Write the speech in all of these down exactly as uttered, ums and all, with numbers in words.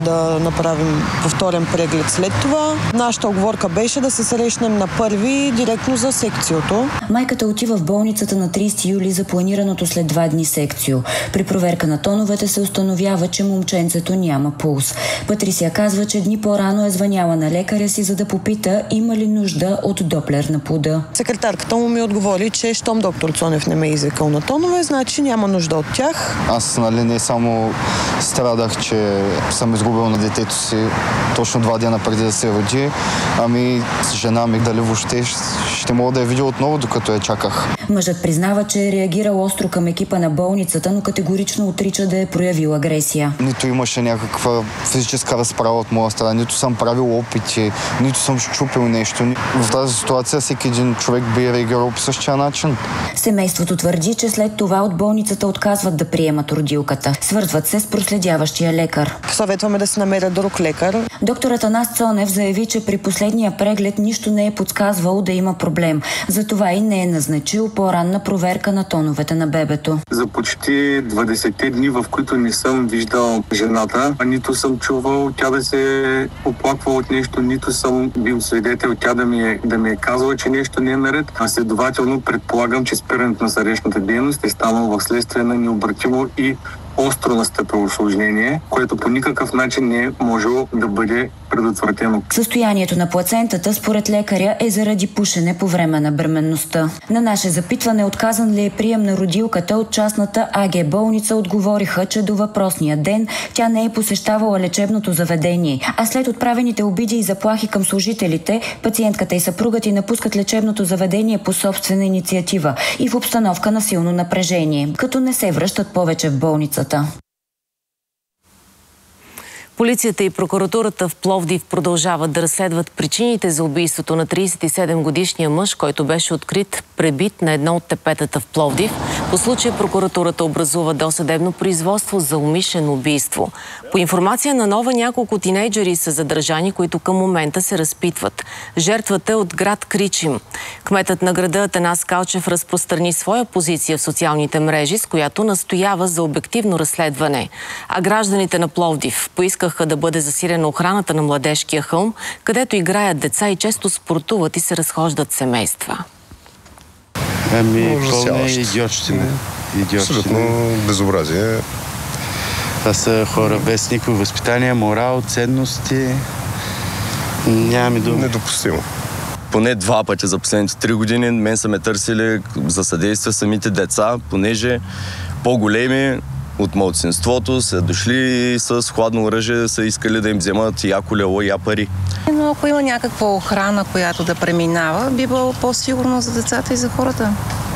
да направим повторен преглед след това. Нашата оговорка беше да се срещнем на първи директно за секциото. Майката отива в болницата на тридесети юли за планираното след два дни секцио. При проверка на тоновете се установява, че момченцето няма пулс. Патрисия казва, че дни по-рано е звъняла на лекаря си, за да попита има ли нужда от доплер на плода. Секретарката му ми отговори, че щом доктор Цонев не ме е извикал на тонове, значи няма нужда от тях. Аз, нали, не само страдах, че съм изгубил на детето си точно два дена преди да се роди, ами с жена ми дали въобще ще мога да я видя отново, докато я чаках. Мъжът признава, че е реагирал остро към екипа на болницата, но категорично отрича да е проявил агресия. Нито имаше някаква физическа разправа от моя страна, нито съм правил опити, нито съм щупил нещо. В тази ситуация всеки един човек би реагирал по същия начин. Семейството твърди, че след това от болницата отказват да приемат родилката. Свързват се с проследяващия лекар. Съветваме да се намеря друг лекар. Доктор Атанас Цонев заяви, че при последния преглед нищо не е подсказвало да има проблем. Затова и не е назначил по-ранна проверка на тоновете на бебето. За почти двадесетте дни, в които не съм виждал жената, нито съм чувал тя да се оплаква от нещо, нито съм бил свидетел тя да ми е, да ми е казала, че нещо не е наред. А следователно предполагам, че спирането на сърдечната дейност е станало в следствие на необратимо и остро настъпило усложнение, което по никакъв начин не е можело да бъде предотвратено. Състоянието на плацентата според лекаря е заради пушене по време на бременността. На наше запитване отказан ли е прием на родилката от частната АГ болница отговориха, че до въпросния ден тя не е посещавала лечебното заведение, а след отправените обиди и заплахи към служителите, пациентката и съпругът й напускат лечебното заведение по собствена инициатива и в обстановка на силно напрежение, като не се връщат повече в болницата. Полицията и прокуратурата в Пловдив продължават да разследват причините за убийството на тридесет и седем годишния мъж, който беше открит пребит на едно от тепетата в Пловдив. По случая прокуратурата образува досъдебно производство за умишлено убийство. По информация на Нова, няколко тинейджери са задържани, които към момента се разпитват. Жертвата е от град Кричим. Кметът на града Атанас Калчев разпространи своя позиция в социалните мрежи, с която настоява за обективно разследване. А гражданите на Пловдив поискаха да бъде засилена охраната на Младежкия хълм, където играят деца и често спортуват и се разхождат семейства. Ами, пълна идиотщина. Абсолютно безобразие. Това са хора без никакво възпитание, морал, ценности. Нямаме думи. Недопустимо. Поне два пъти за последните три години мен са ме търсили за съдействие самите деца, понеже по-големи от малцинството са дошли и с хладно оръжие са искали да им вземат я колело, я пари. Но ако има някаква охрана, която да преминава, би било по-сигурно за децата и за хората.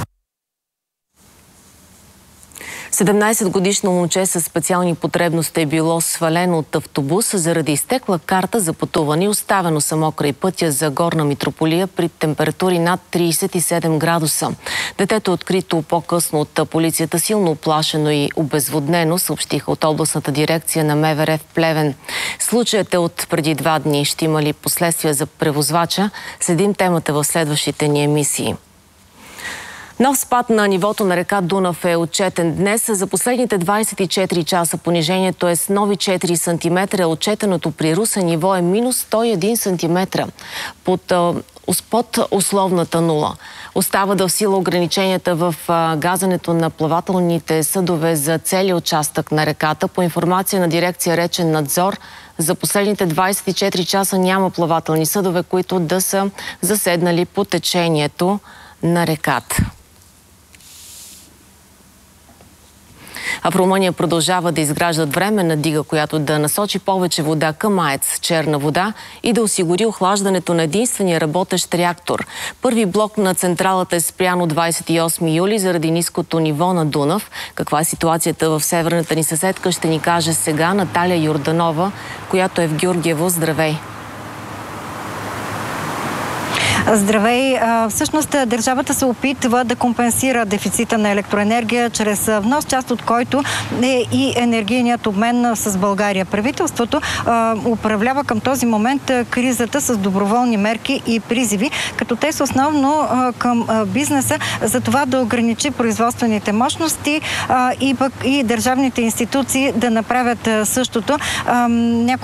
седемнайсетгодишно момче със специални потребности е било свалено от автобус заради изтекла карта за пътуване и оставено само край пътя за Горна Митрополия при температури над трийсет и седем градуса. Детето е открито по-късно от полицията, силно оплашено и обезводнено, съобщиха от областната дирекция на МВР в Плевен. Случаят е от преди два дни. Ще има ли последствия за превозвача? Следим темата в следващите ни емисии. Нов спад на нивото на река Дунав е отчетен днес. За последните двайсет и четири часа понижението е с нови четири сантиметра. Отчетеното при Русе ниво е минус сто и един сантиметра. Под, под условната нула. Остава да в сила ограниченията в газането на плавателните съдове за целия участък на реката. По информация на дирекция Речен надзор, за последните двайсет и четири часа няма плавателни съдове, които да са заседнали по течението на реката. А в Румъния продължава да изграждат временна дига, която да насочи повече вода към АЕЦ Черна вода и да осигури охлаждането на единствения работещ реактор. Първи блок на централата е спрян от двайсет и осми юли заради ниското ниво на Дунав. Каква е ситуацията в северната ни съседка, ще ни каже сега Наталия Йорданова, която е в Георгиево. Здравей! Здравей! Всъщност държавата се опитва да компенсира дефицита на електроенергия чрез внос, част от който е и енергийният обмен с България. Правителството управлява към този момент кризата с доброволни мерки и призиви, като те са основно към бизнеса за това да ограничи производствените мощности и пък и държавните институции да направят същото.